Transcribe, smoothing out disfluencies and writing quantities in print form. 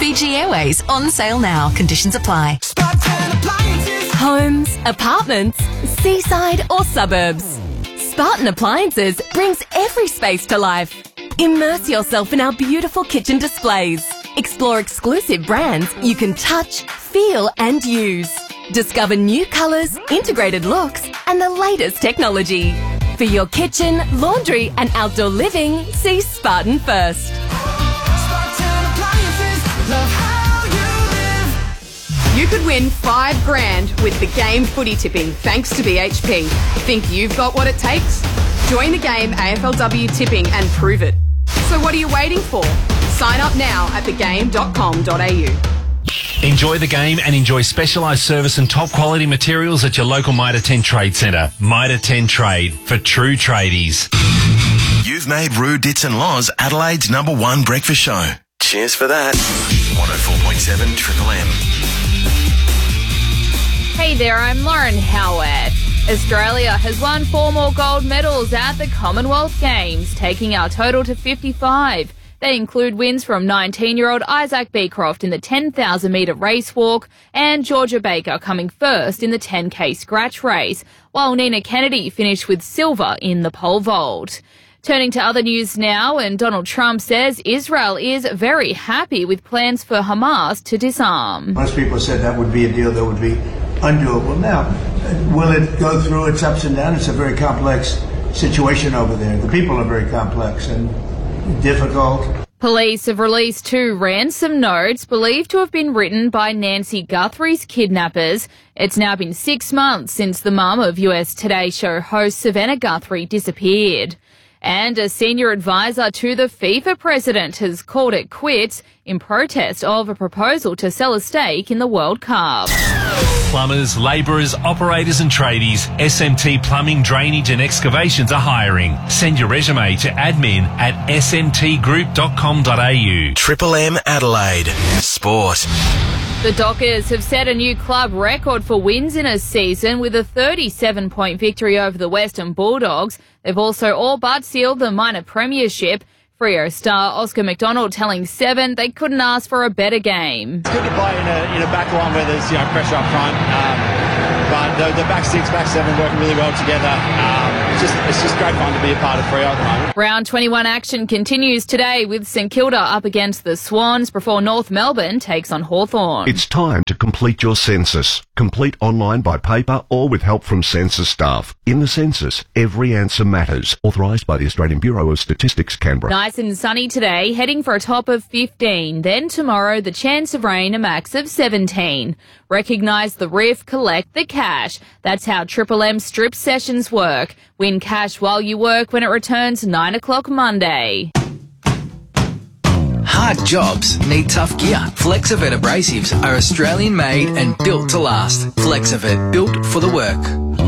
Fiji Airways on sale now. Conditions apply. Homes, apartments, seaside or suburbs. Spartan Appliances brings every space to life. Immerse yourself in our beautiful kitchen displays. Explore exclusive brands you can touch, feel and use. Discover new colours, integrated looks and the latest technology. For your kitchen, laundry and outdoor living, see Spartan first. Spartan Appliances, love how you live. You could win $5,000 with the game footy tipping thanks to BHP. Think you've got what it takes? Join the game AFLW Tipping and prove it. So what are you waiting for? Sign up now at thegame.com.au. Enjoy the game and enjoy specialised service and top quality materials at your local Mitre 10 Trade Centre. Mitre 10 Trade, for true tradies. You've made Roo, Dits and Loz Adelaide's #1 breakfast show. Cheers for that. 104.7 Triple M. Hey there, I'm Lauren Howard. Australia has won 4 more gold medals at the Commonwealth Games, taking our total to 55. They include wins from 19-year-old Isaac Beecroft in the 10,000-metre race walk and Georgia Baker coming first in the 10K scratch race, while Nina Kennedy finished with silver in the pole vault. Turning to other news now, and Donald Trump says Israel is very happy with plans for Hamas to disarm. Most people said that would be a deal that would be undoable. Now, will it go through its ups and downs? It's a very complex situation over there. The people are very complex and difficult. Police have released 2 ransom notes believed to have been written by Nancy Guthrie's kidnappers. It's now been 6 months since the mum of US Today Show host Savannah Guthrie disappeared. And a senior advisor to the FIFA president has called it quits in protest of a proposal to sell a stake in the World Cup. Plumbers, labourers, operators and tradies, SMT Plumbing, Drainage and Excavations are hiring. Send your resume to admin@smtgroup.com.au. Triple M Adelaide. Sport. The Dockers have set a new club record for wins in a season with a 37-point victory over the Western Bulldogs. They've also all but sealed the minor premiership. Freo star Oscar McDonald telling Seven they couldn't ask for a better game. It's good to play in a back line where there's pressure up front, but the back 6, back 7 working really well together. It's just great fun to be a part of Freo at the moment. Round 21 action continues today with St Kilda up against the Swans before North Melbourne takes on Hawthorn. It's time to complete your census. Complete online by paper or with help from census staff. In the census, every answer matters. Authorised by the Australian Bureau of Statistics, Canberra. Nice and sunny today, heading for a top of 15. Then tomorrow, the chance of rain, a max of 17. Recognise the riff, collect the cash. That's how Triple M strip sessions work. Win cash while you work when it returns 9 o'clock Monday. Hard jobs need tough gear. Flexavet abrasives are Australian made and built to last. Flexavet, built for the work.